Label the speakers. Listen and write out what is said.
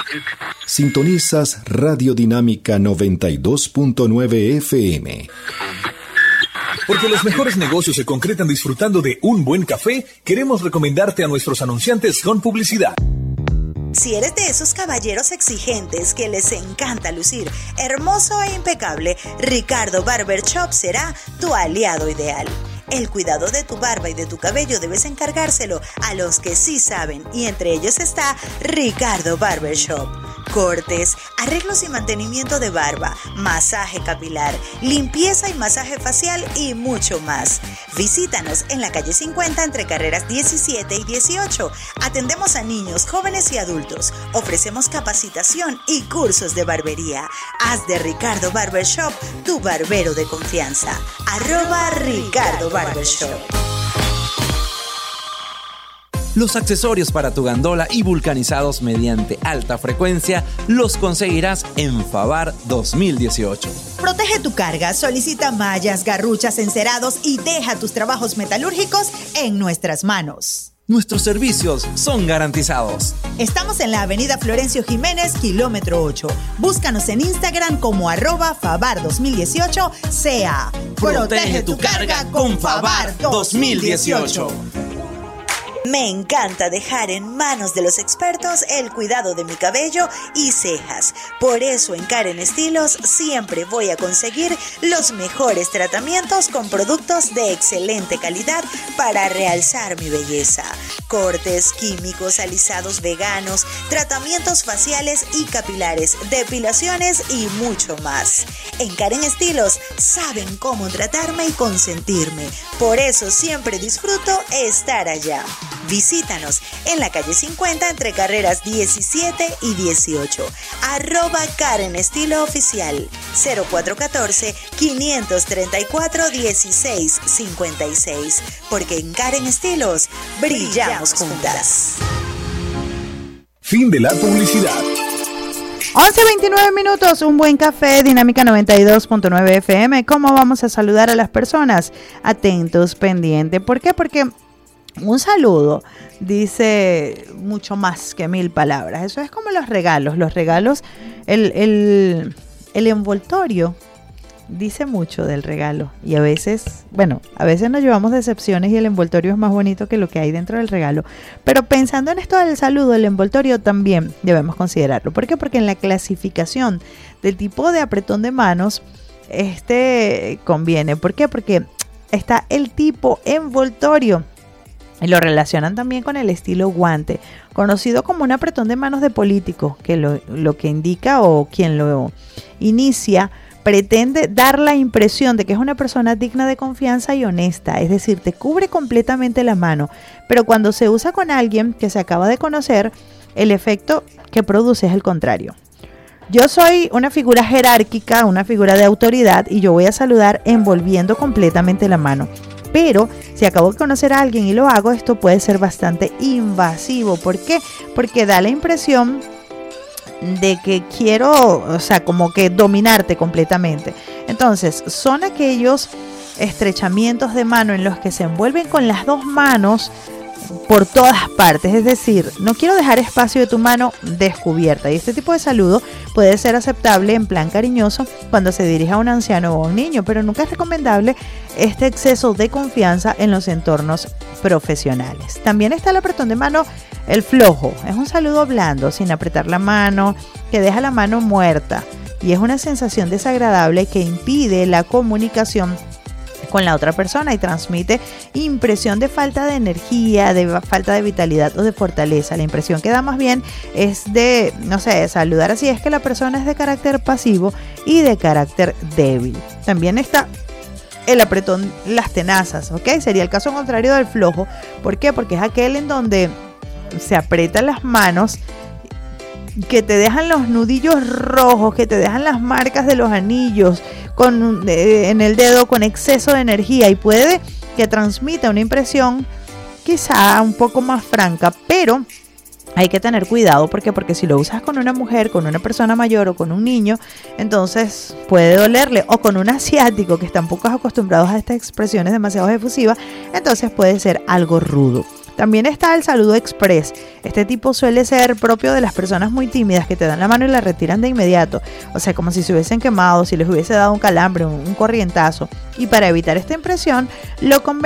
Speaker 1: Sintonizas Radiodinámica 92.9 FM.
Speaker 2: Porque los mejores negocios se concretan disfrutando de un buen café, queremos recomendarte a nuestros anunciantes con publicidad.
Speaker 3: Si eres de esos caballeros exigentes que les encanta lucir hermoso e impecable, Ricardo Barber Shop será tu aliado ideal. El cuidado de tu barba y de tu cabello debes encargárselo a los que sí saben, y entre ellos está Ricardo Barber Shop. Cortes, arreglos y mantenimiento de barba, masaje capilar, limpieza y masaje facial y mucho más. Visítanos en la calle 50 entre carreras 17 y 18. Atendemos a niños, jóvenes y adultos. Ofrecemos capacitación y cursos de barbería. Haz de Ricardo Barber Shop tu barbero de confianza. @Ricardo Barber Shop.
Speaker 4: Los accesorios para tu gandola y vulcanizados mediante alta frecuencia los conseguirás en Favar 2018.
Speaker 3: Protege tu carga, solicita mallas, garruchas, encerados y deja tus trabajos metalúrgicos en nuestras manos.
Speaker 4: Nuestros servicios son garantizados.
Speaker 3: Estamos en la avenida Florencio Jiménez, kilómetro 8. Búscanos en Instagram como @Favar2018 CA.
Speaker 4: Protege tu carga con Favar 2018.
Speaker 3: Me encanta dejar en manos de los expertos el cuidado de mi cabello y cejas. Por eso en Karen Estilos siempre voy a conseguir los mejores tratamientos con productos de excelente calidad para realzar mi belleza. Cortes, químicos, alisados veganos, tratamientos faciales y capilares, depilaciones y mucho más. En Karen Estilos saben cómo tratarme y consentirme. Por eso siempre disfruto estar allá. Visítanos en la calle 50 entre carreras 17 y 18. @Karen Estilo Oficial. 0414-534-1656. Porque en Karen Estilos brillamos juntas.
Speaker 2: Fin de la publicidad.
Speaker 5: 11:29 minutos, un buen café, Dinámica 92.9 FM. ¿Cómo vamos a saludar a las personas? Atentos, pendientes. ¿Por qué? Porque un saludo dice mucho más que 1000 palabras. Eso es como los regalos. Los regalos, el envoltorio dice mucho del regalo. Y a veces nos llevamos decepciones y el envoltorio es más bonito que lo que hay dentro del regalo. Pero pensando en esto del saludo, el envoltorio también debemos considerarlo. ¿Por qué? Porque en la clasificación del tipo de apretón de manos, conviene. ¿Por qué? Porque está el tipo envoltorio. Y lo relacionan también con el estilo guante, conocido como un apretón de manos de político, que lo que indica o quien lo inicia pretende dar la impresión de que es una persona digna de confianza y honesta, es decir, te cubre completamente la mano, pero cuando se usa con alguien que se acaba de conocer, el efecto que produce es el contrario. Yo soy una figura jerárquica, una figura de autoridad y yo voy a saludar envolviendo completamente la mano. Pero si acabo de conocer a alguien y lo hago, esto puede ser bastante invasivo. ¿Por qué? Porque da la impresión de que quiero, como que dominarte completamente. Entonces, son aquellos estrechamientos de mano en los que se envuelven con las dos manos por todas partes, es decir, no quiero dejar espacio de tu mano descubierta, y este tipo de saludo puede ser aceptable en plan cariñoso cuando se dirige a un anciano o a un niño, pero nunca es recomendable este exceso de confianza en los entornos profesionales. También está el apretón de mano, el flojo, es un saludo blando, sin apretar la mano, que deja la mano muerta, y es una sensación desagradable que impide la comunicación con la otra persona y transmite impresión de falta de energía, de falta de vitalidad o de fortaleza. La impresión que da más bien es de, saludar así, es que la persona es de carácter pasivo y de carácter débil. También está el apretón, las tenazas, ¿ok? Sería el caso contrario del flojo. ¿Por qué? Porque es aquel en donde se aprietan las manos, que te dejan los nudillos rojos, que te dejan las marcas de los anillos en el dedo con exceso de energía, y puede que transmita una impresión quizá un poco más franca, pero hay que tener cuidado. ¿Por qué? Porque si lo usas con una mujer, con una persona mayor o con un niño, entonces puede dolerle, o con un asiático que están poco acostumbrados a estas expresiones demasiado efusivas, entonces puede ser algo rudo. También está el saludo express. Este tipo suele ser propio de las personas muy tímidas que te dan la mano y la retiran de inmediato. O sea, como si se hubiesen quemado, si les hubiese dado un calambre, un corrientazo. Y para evitar esta impresión, lo convencional